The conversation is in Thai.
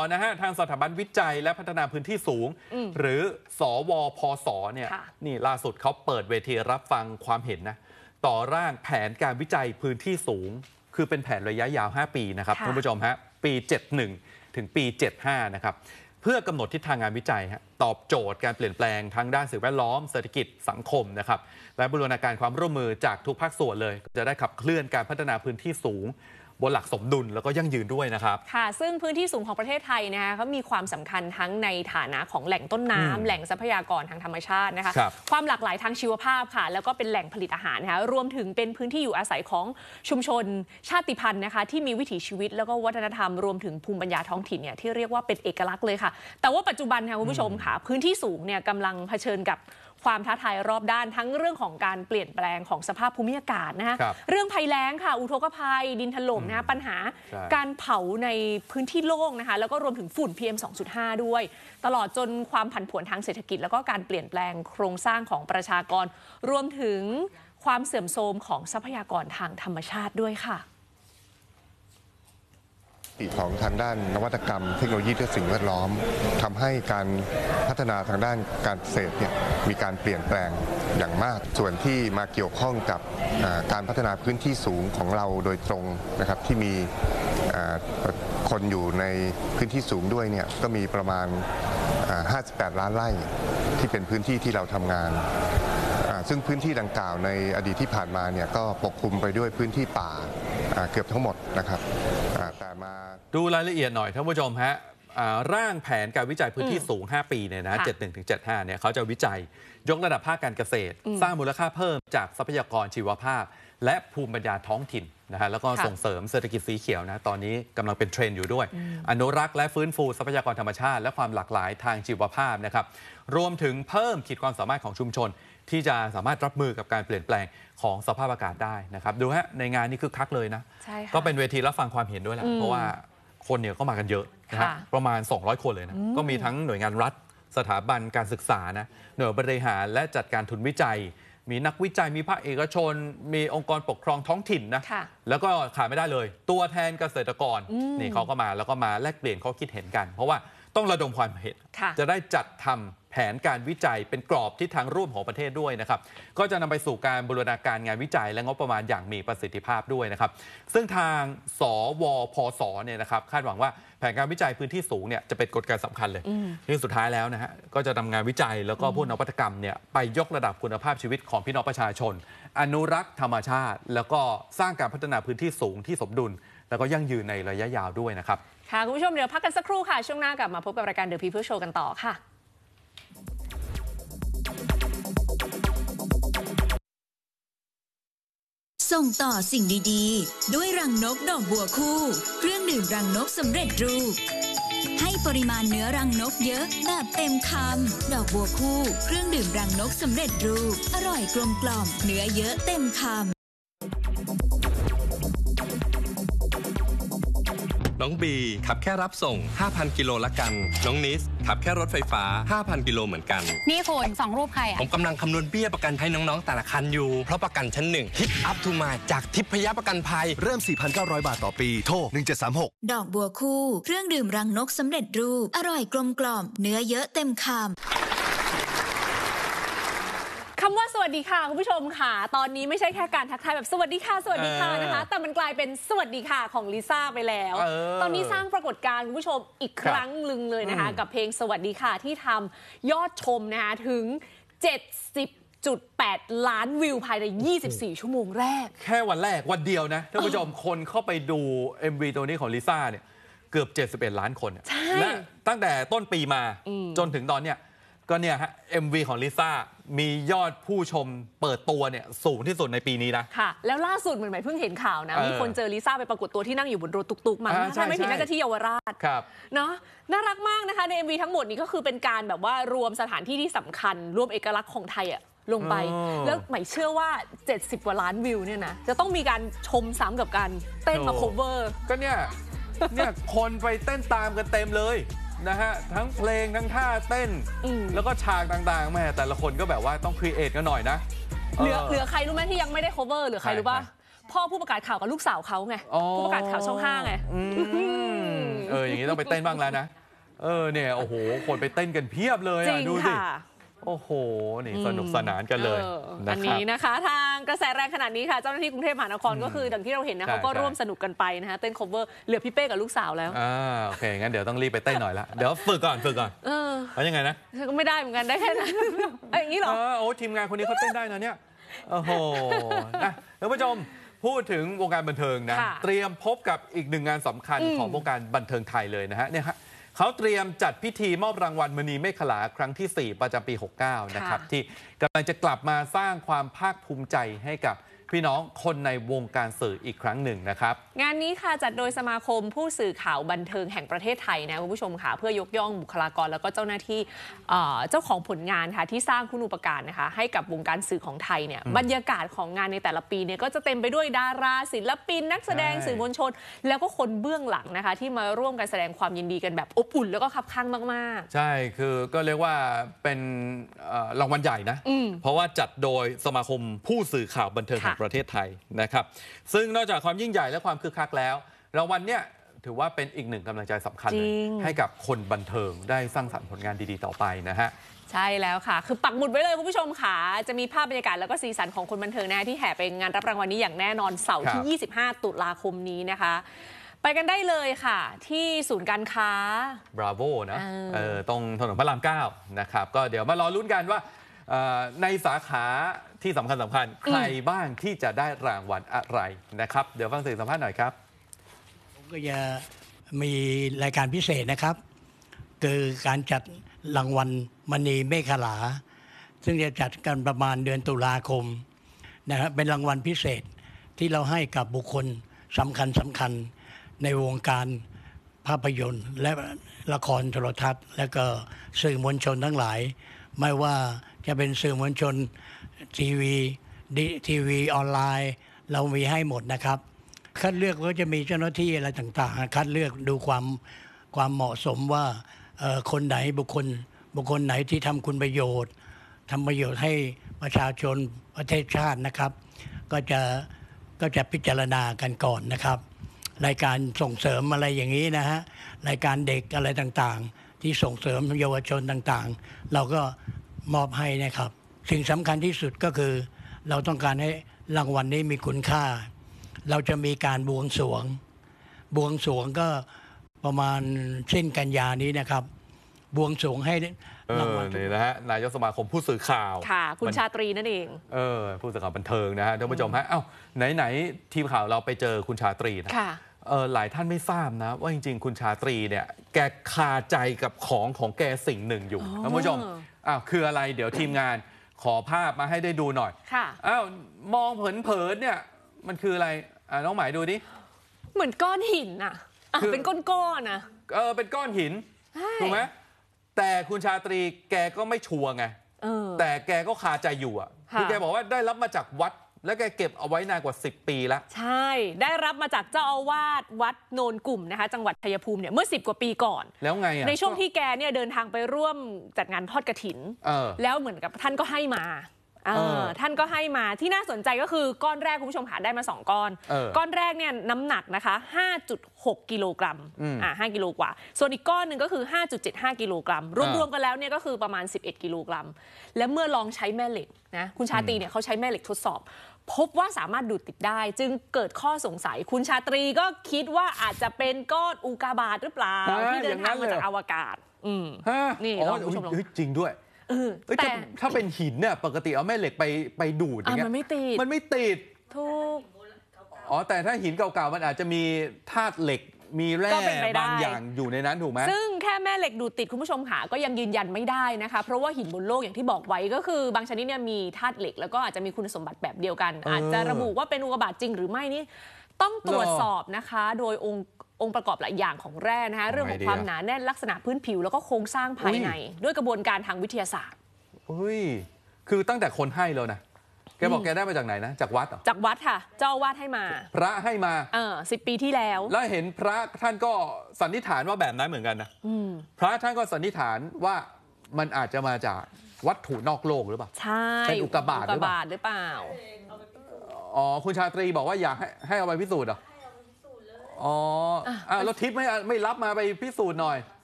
นะฮะทางสถาบันวิจัยและพัฒนาพื้นที่สูงหรือสวพศเนี่ยนี่ล่าสุดเขาเปิดเวทีรับฟังความเห็นนะต่อร่างแผนการวิจัยพื้นที่สูงคือเป็นแผนระยะยาว5ปีนะครับท่านผู้ชมฮะปี71ถึงปี75นะครับเพื่อกำหนดทิศทางงานวิจัยตอบโจทย์การเปลี่ยนแปลงทั้งด้านสิ่งแวดล้อมเศรษฐกิจสังคมนะครับและบูรณาการความร่วมมือจากทุกภาคส่วนเลยจะได้ขับเคลื่อนการพัฒนาพื้นที่สูงบนหลักสมดุลแล้วก็ยั่งยืนด้วยนะครับค่ะซึ่งพื้นที่สูงของประเทศไทยนะคะเขามีความสำคัญทั้งในฐานะของแหล่งต้นน้ำแหล่งทรัพยากรทางธรรมชาตินะคะความหลากหลายทางชีวภาพค่ะแล้วก็เป็นแหล่งผลิตอาหารนะคะรวมถึงเป็นพื้นที่อยู่อาศัยของชุมชนชาติพันธุ์นะคะที่มีวิถีชีวิตแล้วก็วัฒนธรรมรวมถึงภูมิปัญญาท้องถิ่นเนี่ยที่เรียกว่าเป็นเอกลักษณ์เลยค่ะแต่ว่าปัจจุบันค่ะคุณผู้ชมค่ะพื้นที่สูงเนี่ยกำลังเผชิญกับความท้าทายรอบด้านทั้งเรื่องของการเปลี่ยนแปลงของสภาพภูมิอากาศนะคะเรื่องภัยแล้งค่ะอุทกภัยดินถล่มนะคะปัญหาการเผาในพื้นที่โล่งนะคะแล้วก็รวมถึงฝุ่น PM 2.5 ด้วยตลอดจนความผันผวนทางเศรษฐกิจแล้วก็การเปลี่ยนแปลงโครงสร้างของประชากรรวมถึงความเสื่อมโทรมของทรัพยากรทางธรรมชาติด้วยค่ะของทางด้านนวัตกรรมเทคโนโลยีและสิ่งแวดล้อมทำให้การพัฒนาทางด้านการเกษตรเนี่ยมีการเปลี่ยนแปลงอย่างมากส่วนที่มาเกี่ยวข้องกับการพัฒนาพื้นที่สูงของเราโดยตรงนะครับที่มีคนอยู่ในพื้นที่สูงด้วยเนี่ยก็มีประมาณ58 ล้านไร่ที่เป็นพื้นที่ที่เราทำงานซึ่งพื้นที่ดังกล่าวในอดีตที่ผ่านมาเนี่ยก็ปกคลุมไปด้วยพื้นที่ป่าเกือบทั้งหมดนะครับแต่มาดูรายละเอียดหน่อยท่านผู้ชมฮะร่างแผนการวิจัยพื้นที่สูง5ปีเนี่ยนะ71ถึง75เนี่ยเขาจะวิจัยยกระดับภาคการเกษตรสร้างมูลค่าเพิ่มจากทรัพยากรชีวภาพและภูมิปัญญาท้องถิ่นนะฮะแล้วก็ส่งเสริมเศรษฐกิจสีเขียวนะตอนนี้กำลังเป็นเทรนด์อยู่ด้วยอนุรักษ์และฟื้นฟูทรัพยากรธรรมชาติและความหลากหลายทางชีวภาพนะครับรวมถึงเพิ่มขีดความสามารถของชุมชนที่จะสามารถรับมือกับการเปลี่ยนแปลงของสภาพอากาศได้นะครับดูฮะในงานนี้คึกคักเลยนะก็เป็นเวทีรับฟังความเห็นด้วยแหละเพราะว่าคนเนี่ยก็มากันเยอะนะฮะประมาณ200คนเลยนะก็มีทั้งหน่วยงานรัฐสถาบันการศึกษานะหน่วยบริหารและจัดการทุนวิจัยมีนักวิจัยมีภาคเอกชนมีองค์กรปกครองท้องถิ่นนะแล้วก็ขาดไม่ได้เลยตัวแทนเกษตรกรนี่เขาก็มาแล้วก็มาแลกเปลี่ยนข้อคิดเห็นกันเพราะว่าต้องระดมความเห็นจะได้จัดทำแผนการวิจัยเป็นกรอบทิศทางร่วมของประเทศด้วยนะครับก็จะนำไปสู่การบูรณาการงานวิจัยและงบประมาณอย่างมีประสิทธิภาพด้วยนะครับซึ่งทางสวพศเนี่ยนะครับคาดหวังว่าแผนการวิจัยพื้นที่สูงเนี่ยจะเป็นกลไกสำคัญเลยที่สุดท้ายแล้วนะฮะก็จะนำงานวิจัยแล้วก็พวกนวัตกรรมเนี่ยไปยกระดับคุณภาพชีวิตของพี่น้องประชาชนอนุรักษ์ธรรมชาติแล้วก็สร้างการพัฒนาพื้นที่สูงที่สมดุลแล้วก็ยั่งยืนในระยะยาวด้วยนะครับค่ะคุณผู้ชมเดี๋ยวพักกันสักครู่ค่ะช่วงหน้ากลับมาพบกับรายการ The People Show กันต่อค่ะส่งต่อสิ่งดีๆด้วยรังนกดอกบัวคู่เครื่องดื่มรังนกสำเร็จรูปให้ปริมาณเนื้อรังนกเยอะแบบเต็มคำดอกบัวคู่เครื่องดื่มรังนกสำเร็จรูปอร่อยกลมกล่อมเนื้อเยอะเต็มคำน้องบีขับแค่รับส่ง 5,000 กิโลละกันน้องนิสขับแค่รถไฟฟ้า 5,000 กิโลเหมือนกันนี่คุณ2รูปใครอ่ะผมกำลังคำนวณเบี้ยประกันให้น้องๆแต่ละคันอยู่เพราะประกันชั้น1 Hit Up to My จากทิพยประกันภัยเริ่ม 4,900 บาทต่อปีโทร1736 ดอกบัวคู่เครื่องดื่มรังนกสำเร็จรูปอร่อยกลมกล่อมเนื้อเยอะเต็มคำคำว่าสวัสดีค่ะคุณผู้ชมค่ะตอนนี้ไม่ใช่แค่การทักทายแบบสวัสดีค่ะสวัสดีค่ะนะคะแต่มันกลายเป็นสวัสดีค่ะของลิซ่าไปแล้วตอนนี้สร้างปรากฏการณ์คุณผู้ชมอีกครั้งหนึ่งเลยนะคะกับเพลงสวัสดีค่ะที่ทำยอดชมนะคะถึง 70.8 ล้านวิวภายใน24 ชั่วโมงแรกแค่วันแรกวันเดียวนะท่านผู้ชมคนเข้าไปดู MV ตัวนี้ของลิซ่าเนี่ยเกือบ71 ล้านคนและตั้งแต่ต้นปีมาจนถึงตอนเนี้ยก็เนี่ยฮะ MV ของลิซ่ามียอดผู้ชมเปิดตัวเนี่ยสูงที่สุดในปีนี้นะค่ะแล้วล่าสุดเหมือนเพิ่งเห็นข่าวนะมีคนเจอลิซ่าไปปรากฏตัวที่นั่งอยู่บนรถตุกๆมาถ้าไม่ผิดน่าจะที่เยาวราชเนาะน่ารักมากนะคะใน MV ทั้งหมดนี้ก็คือเป็นการแบบว่ารวมสถานที่ที่สำคัญรวมเอกลักษณ์ของไทยอะลงไปแล้วหมายเชื่อว่า70 กว่าล้านวิวเนี่ยนะจะต้องมีการชมซ้ำกับการเต้นมาโคเวอร์ก็เนี่ยคนไปเต้นตามกันเต็มเลยนะฮะทั้งเพลงทั้งท่าเต้นแล้วก็ฉากต่างๆแม่แต่ละคนก็แบบว่าต้องครีเอทกันหน่อยนะเหลือใครรู้ไหมที่ยังไม่ได้ cover เหลือใครรู้ป่ะพ่อผู้ประกาศข่าวกับลูกสาวเขาไงผู้ประกาศข่าวช่อง5ไงอย่างนี้ต้องไปเต้นบ้างแล้วนะเนี่ยโอ้โหคนไปเต้นกันเพียบเลยดูสิโอ้โหนี่สนุกสนานกันเลยอันนี้นะคะทางกระแสแรงขนาดนี้ค่ะเจ้าหน้าที่กรุงเทพมหานครก็คือดังที่เราเห็นนะเขาก็ร่วมสนุกกันไปนะคะเต้น cover เหลือพี่เป้กับลูกสาวแล้วโอเคงั้นเดี๋ยวต้องรีบไปเต้นหน่อยละเดี๋ยวฝึกก่อนแล้วยังไงนะก็ไม่ได้เหมือนกันได้แค่นั้นอย่างนี้หรอโอ้ทีมงานคนนี้เขาเต้นได้นะเนี่ยโอ้โหท่านผู้ชมพูดถึงวงการบันเทิงนะเตรียมพบกับอีกหนึ่งงานสำคัญของวงการบันเทิงไทยเลยนะฮะเนี่ยเขาเตรียมจัดพิธีมอบรางวัลมณีเมฆลาครั้งที่4ประจำปี69นะครับที่กำลังจะกลับมาสร้างความภาคภูมิใจให้กับพี่น้องคนในวงการสื่ออีกครั้งหนึ่งนะครับงานนี้ค่ะจัดโดยสมาคมผู้สื่อข่าวบันเทิงแห่งประเทศไทยนะคุณผู้ชมค่ะเพื่อยกย่องบุคลากรแล้วก็เจ้าหน้าที่เจ้าของผลงานค่ะที่สร้างคุณูปการนะคะให้กับวงการสื่อของไทยเนี่ยบรรยากาศของงานในแต่ละปีเนี่ยก็จะเต็มไปด้วยดาราศิลปินนักแสดงสื่อมวลชนแล้วก็คนเบื้องหลังนะคะที่มาร่วมกันแสดงความยินดีกันแบบอบอุ่นแล้วก็คับคั่งมากๆใช่คือก็เรียกว่าเป็นรางวัลใหญ่นะเพราะว่าจัดโดยสมาคมผู้สื่อข่าวบันเทิงแห่งประเทศไทยนะครับซึ่งนอกจากความยิ่งใหญ่และความคึกคักแล้วรางวัลเนี่ยถือว่าเป็นอีกหนึ่งกำลังใจสำคัญเลยให้กับคนบันเทิงได้สร้างสรรค์ผลงานดีๆต่อไปนะฮะใช่แล้วค่ะคือปักหมุดไว้เลยคุณผู้ชมค่ะจะมีภาพบรรยากาศแล้วก็สีสันของคนบันเทิงนะที่แห่ไปงานรับรางวัลนี้อย่างแน่นอนเสาร์ที่25ตุลาคมนี้นะคะไปกันได้เลยค่ะที่ศูนย์การค้า Bravo นะตรงถนนพระราม9นะครับก็เดี๋ยวมารอลุ้นกันว่าในสาขาที่สำคัญใครบ้างที่จะได้รางวัลอะไรนะครับเดี๋ยวฟังเสียงสัมภาษณ์หน่อยครับผมก็จะมีรายการพิเศษนะครับคือการจัดรางวัลมณีเมฆลาซึ่งจะจัดกันประมาณเดือนตุลาคมนะครับเป็นรางวัลพิเศษที่เราให้กับบุคคลสำคัญในวงการภาพยนตร์และละครโทรทัศน์และก็สื่อมวลชนทั้งหลายไม่ว่าจะเป็นสื่อมวลชนทีวีออนไลน์เรามีให้หมดนะครับคัดเลือกก็จะมีเจ้าหน้าที่อะไรต่างๆคัดเลือกดูความเหมาะสมว่าคนไหนบุคคลไหนที่ทำคุณประโยชน์ให้ประชาชนประเทศชาตินะครับก็จะพิจารณากันก่อนนะครับรายการส่งเสริมอะไรอย่างนี้นะฮะรายการเด็กอะไรต่างๆที่ส่งเสริมเยาวชนต่างๆเราก็มอบให้นะครับสิ่งสำคัญที่สุดก็คือเราต้องการให้รางวัลนี้มีคุณค่าเราจะมีการบวงสรวงก็ประมาณสิ้นกันยานี้นะครับบวงสรวงให้รางวัลนี่นะฮะนายกสมาคมผู้สื่อข่าวค่ะคุณชาตรีนั่นเองผู้สื่อข่าวบันเทิงนะฮะท่านผู้ชมฮะไหนทีมข่าวเราไปเจอคุณชาตรีนะหลายท่านไม่ทราบนะว่าจริงๆคุณชาตรีเนี่ยแกคาใจกับของแกสิ่งหนึ่งอยู่ท่านผู้ชมคืออะไรเดี๋ยวทีมงานขอภาพมาให้ได้ดูหน่อยมองเผินๆเนี่ยมันคืออะไรน้องหมายดูดิเหมือนก้อนหินเป็นก้อนๆนะเป็นก้อนหินถูกไหมแต่คุณชาตรีแกก็ไม่ชัวร์ไงแต่แกก็คาใจอยู่คือแกบอกว่าได้รับมาจากวัดแล้วแกเก็บเอาไว้นานกว่า10 ปีแล้วใช่ได้รับมาจากเจ้าอาวาสวัดโนนกลุ่มนะคะจังหวัดชัยภูมิเนี่ยเมื่อ10 กว่าปีก่อนแล้วไงในช่วงที่แกเนี่ยเดินทางไปร่วมจัดงานทอดกฐินแล้วเหมือนกับท่านก็ให้มาท่านก็ให้มาที่น่าสนใจก็คือก้อนแรกคุณผู้ชมหาได้มา2ก้อนก้อนแรกเนี่ยน้ำหนักนะคะ 5.6 กิโลกรัม5 กิโลกว่าส่วนอีกก้อนหนึ่งก็คือ 5.75 กิโลกรัมรวมๆกันแล้วเนี่ยก็คือประมาณ11 กิโลกรัมและเมื่อลองใช้แม่เหล็กนะคุณชาตรีเนี่ยเขาใช้แม่เหล็กทดสอบพบว่าสามารถดูดติดได้จึงเกิดข้อสงสัยคุณชาตรีก็คิดว่าอาจจะเป็นก้อนอุกกาบาตหรือเปล่าที่เดินทางมาจากอวกาศนี่คุณผู้ชมลองจริงด้วยแต่ถ้าเป็นหินเนี่ยปกติเอาแม่เหล็กไปดูดอย่างเงี้ยมันไม่ติดถูกแต่ถ้าหินเก่าๆมันอาจจะมีธาตุเหล็กมีแร่บางอย่างอยู่ในนั้นถูกไหมซึ่งแค่แม่เหล็กดูดติดคุณผู้ชมค่ะก็ยังยืนยันไม่ได้นะคะเพราะว่าหินบนโลกอย่างที่บอกไว้ก็คือบางชนิดเนี่ยมีธาตุเหล็กแล้วก็อาจจะมีคุณสมบัติแบบเดียวกันอาจจะระบุว่าเป็นอุกกาบาตจริงหรือไม่นี่ต้องตรวจสอบนะคะโดยองค์ประกอบหลายอย่างของแร่นะคะเรื่องของความหนาแน่นลักษณะพื้นผิวแล้วก็โครงสร้างภายในด้วยกระบวนการทางวิทยาศาสตร์คือตั้งแต่คนให้แล้วนะแกบอกแกได้มาจากไหนนะจากวัดเหรอจากวัดค่ะเจ้าอาวาสให้มาพระให้มา 10 ปีที่แล้วแล้วเห็นพระท่านก็สันนิษฐานว่าแบบนั้นเหมือนกันนะพระท่านก็สันนิษฐานว่ามันอาจจะมาจากวัตถุนอกโลกหรือเปล่าใช่เป็นอุกกาบาตหรือเปล่าคุณชาตรีบอกว่าอยากให้เอาไปพิสูจน์เหรออ๋อแล้วทิปไม่รับมาไปพิสูจน์หน่อย